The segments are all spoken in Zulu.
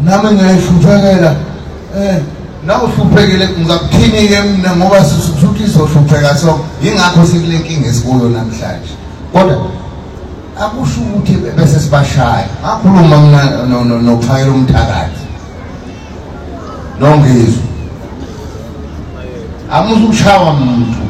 nami ngiyahluphekela nawe uhluphekile ngizakuthini ke mina ngoba sisuthi sohlupheka so ingakho sikule nkinga esikuyo namhlanje kodwa akusho ukuthi bese sibashaya ngakhuluma mina nophayela umthakathi nongizwe amuzukushawa umuntu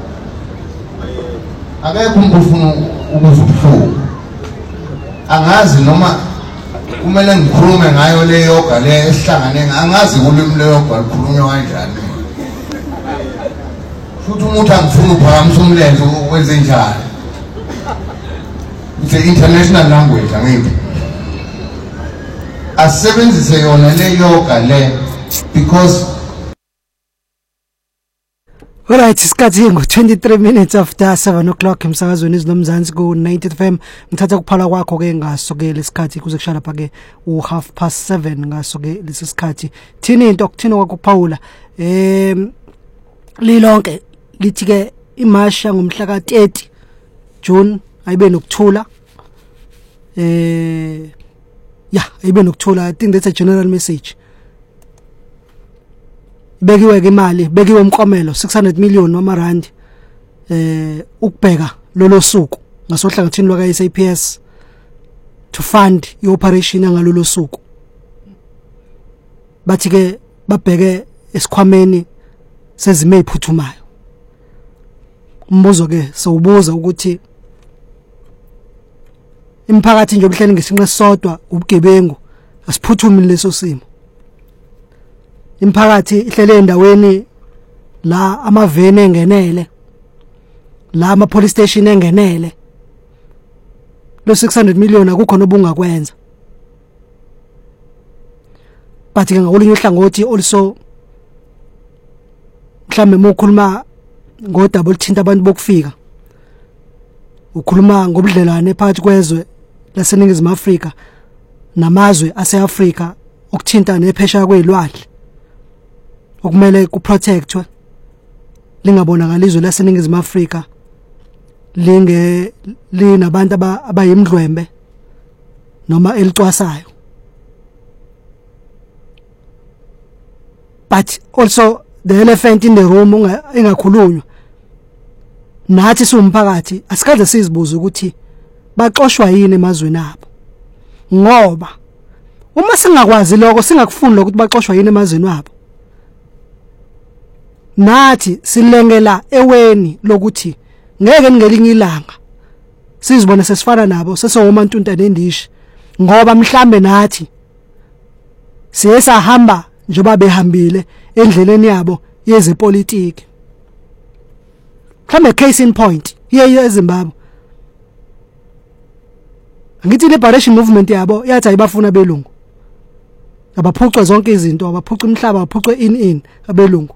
akekho umuntu ufuna ukuzubuhlungu angazi noma kumele ngikhulume ngayo le yoga le esihlangane angazi ulimi le yoga likhulunywa kanjani futhi umuntu angifuna uphakamisa umlenze wenze njani it's an international language angithi asebenzise yona le yoga le because Alright, isikhathi ngo-23 minutes after 7 o'clock emsakazweni izinomzansi ku-90 FM. Ngithatha kuphala kwakho ke ngaso-ke lesikhathi kuze kushaya lapha ke u7:30 ngaso-ke lesi sikhathi. Thini into okuthina kwakho Paula lilonke lithi ke imasha ngomhla ka-30 June ayibe nokuthula ayibe nokuthula. I think that's a general message. Bekiwe ke imali bekiwe umkomelo 600 million noma rand ukubheka lolo suku ngasohlangathini lwaka SAPS to fund ioperation ngalolo suku bathi ke babheke esikhwameni sezime eziphuthumayo. Umbuzo ke sowubuza ukuthi imphakathi nje obuhleli ngesinqe sodwa ubugebengu asiphuthumi leso simo. Imphakathi ihlele endaweni la amavene engenele la ama police station engenele lo 600 million akukho nobungakwenza but ke ngakolunye uhlangothi also mhlambe mokhuluma ngodaba oluthinta abantu bokufika ukhuluma ngobudlelwane phakathi kwezwe laseNingizimu Afrika namazwe ase-Afrika okuthinta nephesha kwezilwandle okumele kuprotectwe lingabonakala izwe laseNingizimu Afrika linabantu abayimdlwembe noma elicwasayo. But also the elephant in the room engakhulunywa nathi siwumphakathi asikaze sizibuza ukuthi baxoshwa yini emazweni abo ngoba uma singakwazi lokho singakufuni lokuthi baxoshwa yini emazweni abo nathi silengela eweni lokuthi ngeke ngelinye ilanga sizibone sesifana nabo sesowumantunta nendishi ngoba mhlambe nathi siyesahamba njoba behambile endleleni yabo yezepolitiki. Mhlambe case in point iye eZimbabwe ngithi liberation movement yabo yathi ayibafuna belungu abaphucwa zonke izinto abaphucwa umhlaba abaphucwa in abelungu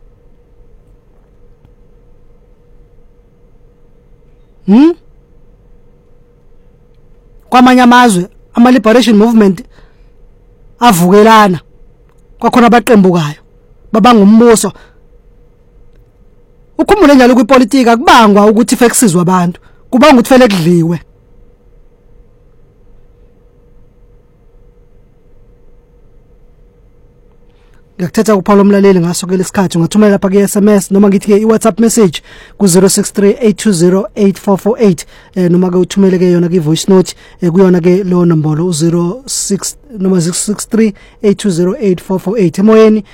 kwamanye amazwe ama liberation movement avukelana kwakhona abaqembukayo babangumbuso ukhumbule njalo kwipolitiki akubangwa ukuthi fekusizwe abantu kubanga ukuthi fele kudliwe. Ngakuthatha kuphala umlaleli ngaso ke lesikhathi ungathumela lapha ke SMS noma ngithi ke iWhatsApp message ku 0638208448 noma ke uthumele ke yona ke voice note kuyona ke lo nombolo 06 noma 0638208448 emoyeni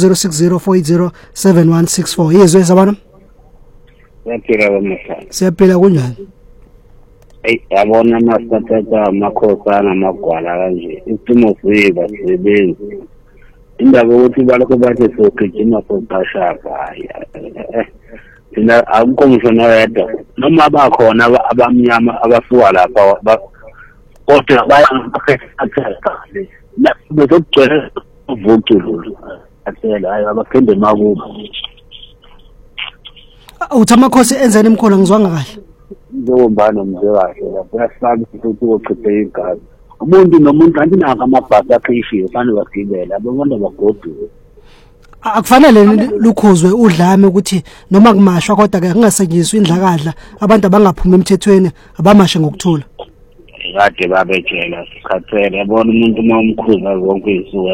u0604807164 yezwe zabana yaphila kwamhlanje siyaphila kunjani yabona masathatha amakhosana amagwala kanje isimo siba sisebenzi indaba ukuthi baloko bathe sogijima soqashaka thina akukho ngisho noyedwa noma bakhona abamnyama abasuka lapha kodwa bayangaphetha bezogcwele uvuculo athela hayi abaphinde makuba uthamakhosi enzeni imkhono ngizwanga kahle njengombani umze kahle lapho yasabi ukuthi uqhiphe igazi umuntu nomuntu andinaka amabhasi akhishiwe fanele bagibela abantu bagoduke akufanele lukhuzwe udlame ukuthi noma kumashwa kodwa ke kungasetshenziswa indlakadla abantu abangaphumi emthethweni abamashe ngokuthula kade babetshela sikhathele yabona umuntu uma umkhuza zonke izinto